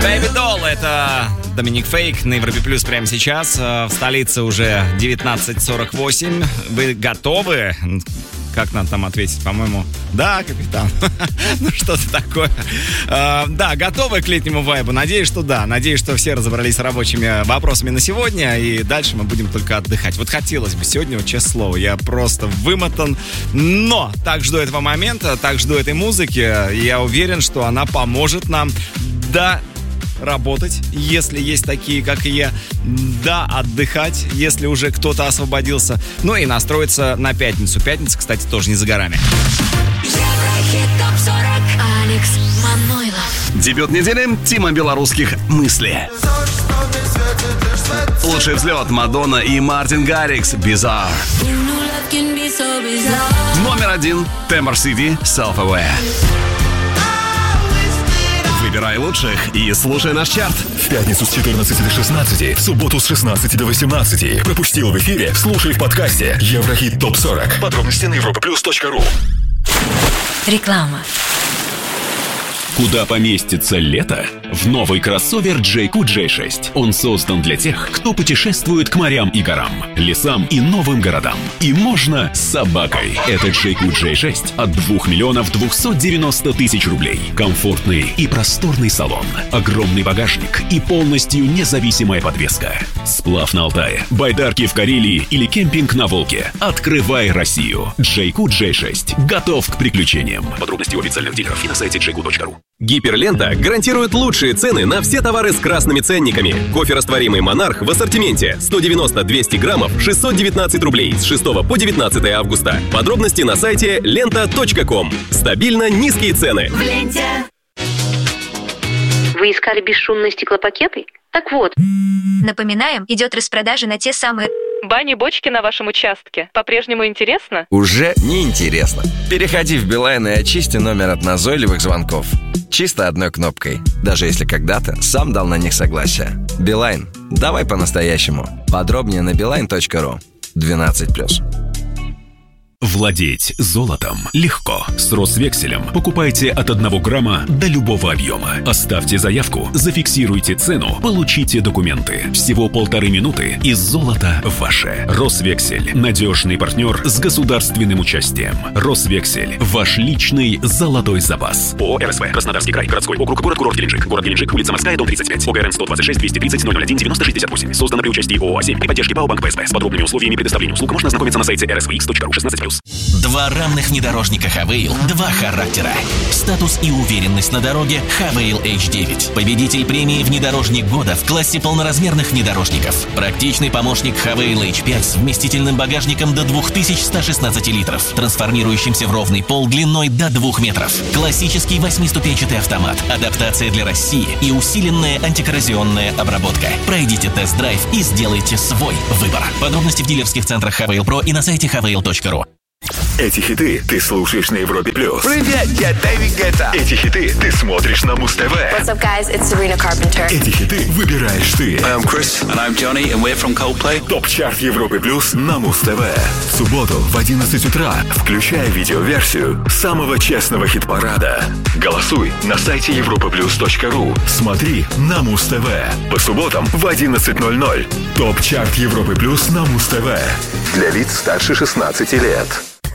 Baby Doll, это Доминик Фейк на Европе Плюс прямо сейчас. В столице уже 19:48. Вы готовы? Как нам там ответить, по-моему? Да, капитан. Ну, что-то такое. Да, готовы к летнему вайбу? Надеюсь, что да. Надеюсь, что все разобрались с рабочими вопросами на сегодня, и дальше мы будем только отдыхать. Вот хотелось бы сегодня, вот, честное слово, я просто вымотан. Но так жду этого момента, так жду этой музыки. И я уверен, что она поможет нам работать, если есть такие, как и я, да, отдыхать, если уже кто-то освободился, ну и настроиться на пятницу. Пятница, кстати, тоже не за горами. Еврохит ТОП-40. Алекс Манойлов. Дебют недели. Тима белорусских «Мысли». Лучший взлет. Мадонна и Мартин Гаррикс «Bizarre». Номер 1. Тембр Сити «Self-Aware». Выбирай лучших и слушай наш чарт. В пятницу с 14 до 16, в субботу с 16 до 18. Пропустил в эфире? Слушай в подкасте Еврохит ТОП-40. Подробности на europaplus.ru. Реклама. Куда поместится лето? В новый кроссовер JQ J6. Он создан для тех, кто путешествует к морям и горам, лесам и новым городам. И можно с собакой. Это JQ J6 от 2 миллионов 290 тысяч рублей. Комфортный и просторный салон, огромный багажник и полностью независимая подвеска. Сплав на Алтае, байдарки в Карелии или кемпинг на Волге. Открывай Россию. JQ J6 готов к приключениям. Подробности у официальных дилеров и на сайте jq.ru. Гиперлента гарантирует лучшие цены на все товары с красными ценниками. Кофе растворимый «Монарх» в ассортименте 190-200 граммов 619 рублей с 6 по 19 августа. Подробности на сайте lenta.com. Стабильно низкие цены. В ленте. Вы искали бесшумные стеклопакеты? Так вот. Напоминаем, идет распродажа на те самые... Бани-бочки на вашем участке. По-прежнему интересно? Уже не интересно. Переходи в Билайн и очисти номер от назойливых звонков. Чисто одной кнопкой. Даже если когда-то сам дал на них согласие. Билайн. Давай по-настоящему. Подробнее на beeline.ru. 12+. Владеть золотом легко. С Росвекселем покупайте от 1 грамма до любого объема. Оставьте заявку, зафиксируйте цену, получите документы. Всего 1,5 минуты, и золото ваше. Росвексель – надежный партнер с государственным участием. Росвексель – ваш личный золотой запас. ООО «РСВ», Краснодарский край, городской округ, город-курорт Геленджик. Город Геленджик, улица Морская, дом 35. ОГРН 126 230 001 9068. Создано при участии ООО «А7» при поддержке ПАО «Банк ПСБ». С подробными условиями предоставления услуг можно ознакомиться на сайте rsvx.ru 16+. Два равных внедорожника Хавейл, два характера. Статус и уверенность на дороге Хавейл H9. Победитель премии «Внедорожник года» в классе полноразмерных внедорожников. Практичный помощник Хавейл H5 с вместительным багажником до 2116 литров, трансформирующимся в ровный пол длиной до 2 метров. Классический 8-ступенчатый автомат, адаптация для России и усиленная антикоррозионная обработка. Пройдите тест-драйв и сделайте свой выбор. Подробности в дилерских центрах Хавейл Про и на сайте havail.ru. Эти хиты ты слушаешь на Европе Плюс. Привет, я Дэвид Гетта. Эти хиты ты смотришь на Муз-ТВ. What's up, guys? It's Sabrina Carpenter. Эти хиты выбираешь ты. I'm Chris. And I'm Johnny, and we're from Coldplay. ТОП-чарт Европы Плюс на Муз-ТВ. В субботу в 11 утра включай видеоверсию самого честного хит-парада. Голосуй на сайте europaplus.ru. Смотри на Муз-ТВ. По субботам в 11:00. ТОП-чарт Европы Плюс на Муз-ТВ. Для лиц старше 16 лет.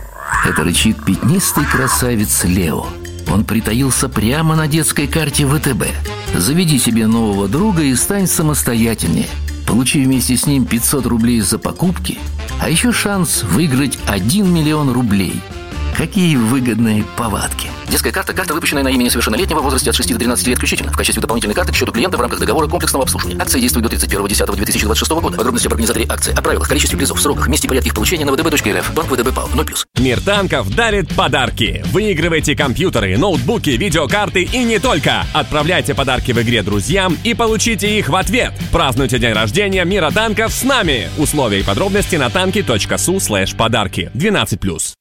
Это рычит пятнистый красавец Лео. Он притаился прямо на детской карте ВТБ. Заведи себе нового друга и стань самостоятельнее. Получи вместе с ним 500 рублей за покупки, а еще шанс выиграть 1 миллион рублей. Какие выгодные повадки. Детская карта – карта, выпущенная на имя несовершеннолетнего в возрасте от 6 до 13 лет включительно. В качестве дополнительной карты к счету клиента в рамках договора комплексного обслуживания. Акция действует до 31.10.2026 года. Подробности об организаторе акции, о правилах, количестве призов, сроках, месте и порядке их получения на vtb.rf. Банк ВТБ ПАО 0+. Мир танков дарит подарки. Выигрывайте компьютеры, ноутбуки, видеокарты и не только. Отправляйте подарки в игре друзьям и получите их в ответ. Празднуйте день рождения Мира танков с нами. Условия и подробности на tanki.su/подарки. 12+.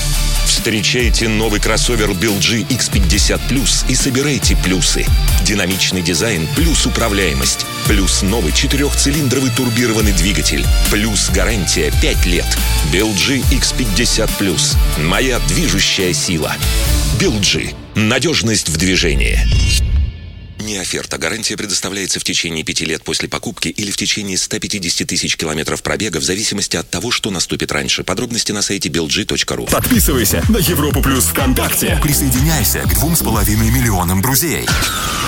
Встречайте новый кроссовер BLG X50 Plus и собирайте плюсы. Динамичный дизайн плюс управляемость. Плюс новый 4-цилиндровый турбированный двигатель. Плюс гарантия 5 лет. BLG X50 Plus. Моя движущая сила. BLG. Надежность в движении. Не оферта. Гарантия предоставляется в течение 5 лет после покупки или в течение 150 тысяч километров пробега в зависимости от того, что наступит раньше. Подробности на сайте BuildG.ru. Подписывайся на Европу Плюс ВКонтакте. Присоединяйся к 2,5 миллионам друзей.